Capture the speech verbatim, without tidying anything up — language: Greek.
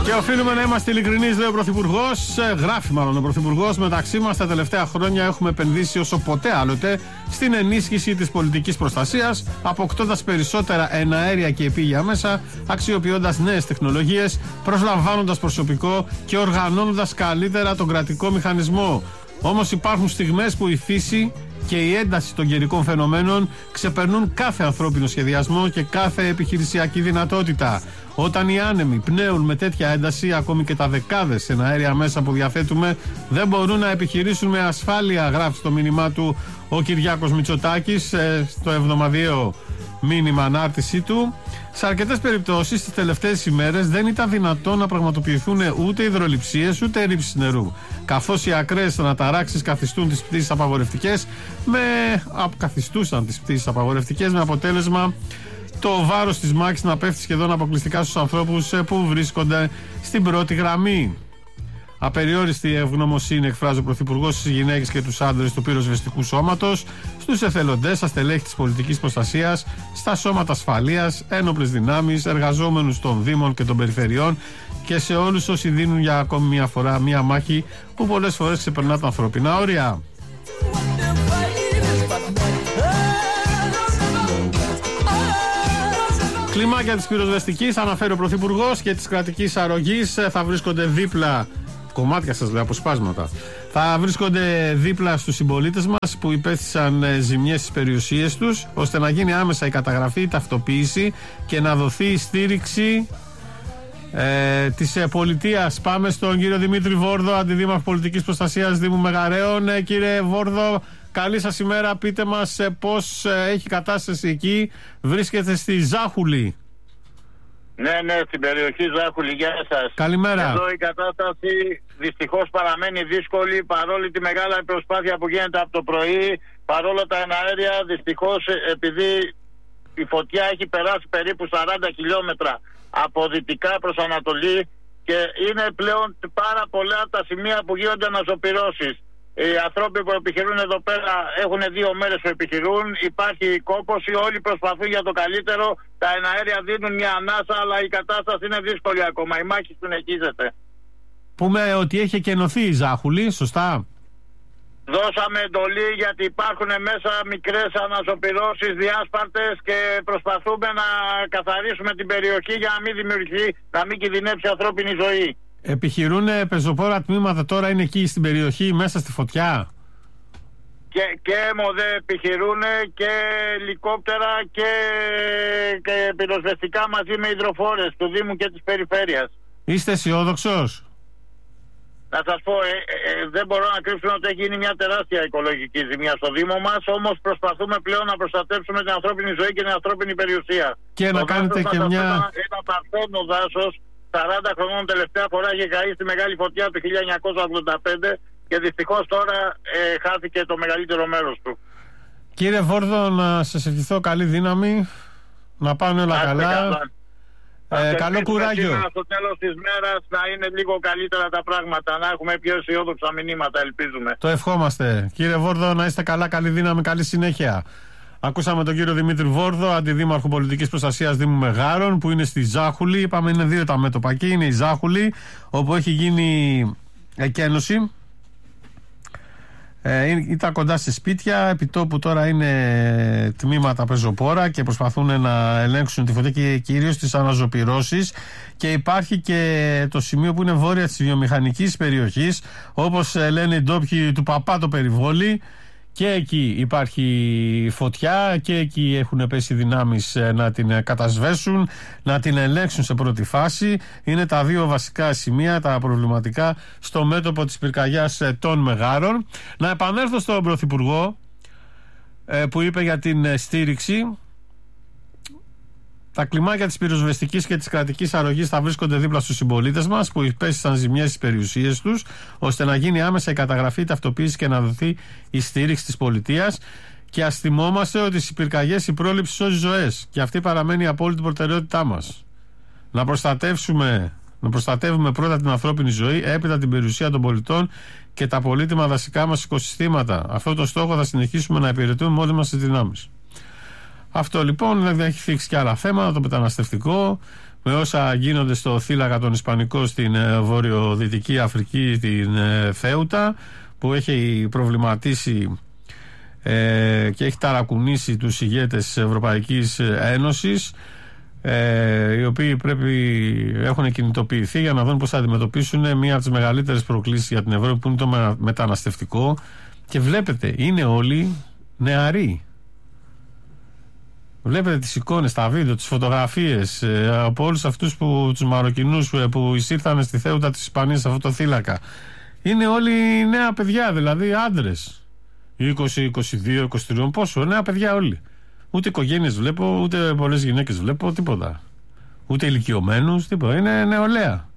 Και οφείλουμε να είμαστε ειλικρινείς, λέει ο Πρωθυπουργός. Γράφει μάλλον ο Πρωθυπουργός. Μεταξύ μας τα τελευταία χρόνια έχουμε επενδύσει όσο ποτέ άλλοτε στην ενίσχυση της πολιτικής προστασίας, αποκτώντας περισσότερα εναέρια και επίγεια μέσα, αξιοποιώντας νέες τεχνολογίες, προσλαμβάνοντας προσωπικό και οργανώνοντας καλύτερα τον κρατικό μηχανισμό. Όμως υπάρχουν στιγμές που η φύση και η ένταση των καιρικών φαινομένων ξεπερνούν κάθε ανθρώπινο σχεδιασμό και κάθε επιχειρησιακή δυνατότητα. Όταν οι άνεμοι πνέουν με τέτοια ένταση, ακόμη και τα δεκάδες εναέρια μέσα που διαθέτουμε δεν μπορούν να επιχειρήσουν με ασφάλεια, γράφει στο μήνυμά του ο Κυριάκος Μητσοτάκης στο εβδομαδιαίο μήνυμα ανάρτησή του. Σε αρκετές περιπτώσεις τις τελευταίες ημέρες δεν ήταν δυνατόν να πραγματοποιηθούν ούτε υδρολειψίες ούτε ρήψεις νερού, καθώς οι ακραίες αναταράξεις καθιστούν τις πτήσεις απαγορευτικές με... καθιστούσαν τις πτήσεις απαγορευτικές με αποτέλεσμα το βάρος της μάχης να πέφτει σχεδόν αποκλειστικά στους ανθρώπους που βρίσκονται στην πρώτη γραμμή. Απεριόριστη ευγνωμοσύνη εκφράζει ο Πρωθυπουργός στις γυναίκες και τους άντρες του πυροσβεστικού σώματος, στους εθελοντές, στα στελέχη της πολιτικής προστασίας, στα σώματα ασφαλείας, ένοπλες δυνάμεις, εργαζόμενους των Δήμων και των Περιφερειών και σε όλους όσοι δίνουν για ακόμη μια φορά μια μάχη που πολλές φορές ξεπερνά τα ανθρώπινα όρια. Κλιμάκια της πυροσβεστικής, αναφέρει ο Πρωθυπουργός, και της κρατικής αρρωγής θα βρίσκονται δίπλα. Κομμάτια σας λέω, αποσπάσματα. Θα βρίσκονται δίπλα στους συμπολίτες μας που υπέστησαν ζημιές στις περιουσίες τους, ώστε να γίνει άμεσα η καταγραφή, η ταυτοποίηση και να δοθεί η στήριξη ε, της ε, πολιτείας. Πάμε στον κύριο Δημήτρη Βόρδο, Αντιδήμαρχο Πολιτικής Προστασίας Δήμου Μεγαρέων. Ε, κύριε Βόρδο, καλή σας ημέρα. Πείτε μας ε, πώς ε, έχει κατάσταση εκεί. Βρίσκεται στη Ζάχουλη. Ναι, ναι, στην περιοχή Ζάχουλη, γεια σας. Καλημέρα. Εδώ η κατάσταση δυστυχώς παραμένει δύσκολη, παρόλη τη μεγάλη προσπάθεια που γίνεται από το πρωί, παρόλα τα εναέρια. Δυστυχώς, επειδή η φωτιά έχει περάσει περίπου σαράντα χιλιόμετρα από δυτικά προς ανατολή και είναι πλέον πάρα πολλά από τα σημεία που γίνονται αναζωπυρώσεις. Οι άνθρωποι που επιχειρούν εδώ πέρα έχουν δύο μέρες που επιχειρούν. Υπάρχει κόπωση, όλοι προσπαθούν για το καλύτερο. Τα εναέρια δίνουν μια ανάσα, αλλά η κατάσταση είναι δύσκολη ακόμα. Η μάχη συνεχίζεται. Πούμε ότι έχει εκενωθεί η Ζάχουλη, σωστά. Δώσαμε εντολή γιατί υπάρχουν μέσα μικρές αναζωπυρώσεις, διάσπαρτες, και προσπαθούμε να καθαρίσουμε την περιοχή για να μην δημιουργηθεί, να μην κινδυνεύσει η ανθρώπινη ζωή. Επιχειρούν πεζοπόρα τμήματα τώρα, είναι εκεί στην περιοχή μέσα στη φωτιά. Και, και μοδέ επιχειρούν και ελικόπτερα και, και πυροσβεστικά μαζί με υδροφόρες του Δήμου και της Περιφέρειας. Είστε αισιόδοξος? Να σας πω, ε, ε, δεν μπορώ να κρύψω ότι έχει γίνει μια τεράστια οικολογική ζημιά στο Δήμο μας, όμως προσπαθούμε πλέον να προστατεύσουμε την ανθρώπινη ζωή και την ανθρώπινη περιουσία. Και το να κάνετε και μια... Ένα, ένα παρθένο δάσος, σαράντα χρονών, τελευταία φορά είχε καεί στη μεγάλη φωτιά του χίλια εννιακόσια ογδόντα πέντε και δυστυχώς τώρα ε, χάθηκε το μεγαλύτερο μέρος του. Κύριε Βόρδο, να σας ευχηθώ καλή δύναμη, να πάνε όλα καλά. καλά. Ε, καλό κουράγιο. Στο τέλος της μέρας να είναι λίγο καλύτερα τα πράγματα, να έχουμε πιο αισιόδοξα μηνύματα, ελπίζουμε. Το ευχόμαστε. Κύριε Βόρδο, να είστε καλά, καλή δύναμη, καλή συνέχεια. Ακούσαμε τον κύριο Δημήτρη Βόρδο, Αντιδήμαρχο Πολιτικής Προστασίας Δήμου Μεγάρων, που είναι στη Ζάχουλη. Είπαμε είναι δύο τα μέτωπα εκεί. Είναι η Ζάχουλη, όπου έχει γίνει εκένωση. Ε, ήταν κοντά σε σπίτια, επιτόπου τώρα είναι τμήματα πεζοπόρα και προσπαθούν να ελέγξουν τη φωτιά και κυρίως τις αναζωπυρώσεις, και υπάρχει και το σημείο που είναι βόρεια της βιομηχανικής περιοχής, όπως λένε οι ντόπιοι, του Παπά το περιβόλι, και εκεί υπάρχει φωτιά και εκεί έχουν πέσει δυνάμεις να την κατασβέσουν, να την ελέγξουν σε πρώτη φάση. Είναι τα δύο βασικά σημεία, τα προβληματικά στο μέτωπο της πυρκαγιάς των Μεγάρων. Να επανέλθω στον Πρωθυπουργό που είπε για την στήριξη. Τα κλιμάκια της πυροσβεστικής και της κρατικής αρρωγής θα βρίσκονται δίπλα στους συμπολίτες μας που υπέστησαν ζημιές στις περιουσίες τους, ώστε να γίνει άμεσα η καταγραφή, η ταυτοποίηση και να δοθεί η στήριξη της πολιτείας. Και ας θυμόμαστε ότι στις πυρκαγιές η πρόληψη σώζει ζωές, και αυτή παραμένει η απόλυτη προτεραιότητά μας. Να προστατεύσουμε, να προστατεύουμε πρώτα την ανθρώπινη ζωή, έπειτα την περιουσία των πολιτών και τα πολύτιμα δασικά μας οικοσυστήματα. Αυτό το στόχο θα συνεχίσουμε να υπηρετούμε με όλες μας τις δυνάμεις. Αυτό λοιπόν δεν έχει θίξει και άλλα θέματα, το μεταναστευτικό, με όσα γίνονται στο θύλακα των Ισπανικών στην ε, βορειοδυτική Αφρική, την ε, Θέουτα, που έχει προβληματίσει ε, και έχει ταρακουνήσει τους ηγέτες της Ευρωπαϊκής Ένωσης, ε, οι οποίοι πρέπει έχουν κινητοποιηθεί για να δουν πώς θα αντιμετωπίσουν μία από τις μεγαλύτερες προκλήσεις για την Ευρώπη, που είναι το μεταναστευτικό. Και βλέπετε, είναι όλοι νεαροί. Βλέπετε τις εικόνες, τα βίντεο, τις φωτογραφίες ε, από όλους αυτούς που, τους Μαροκινούς ε, που εισήρθαν στη Θέουτα της Ισπανίας, σε αυτό το θύλακα. Είναι όλοι νέα παιδιά, δηλαδή άντρες. είκοσι, είκοσι δύο, είκοσι τρία, πόσο, νέα παιδιά όλοι. Ούτε οικογένειες βλέπω, ούτε πολλές γυναίκες βλέπω, τίποτα. Ούτε ηλικιωμένους, τίποτα. Είναι νεολαία.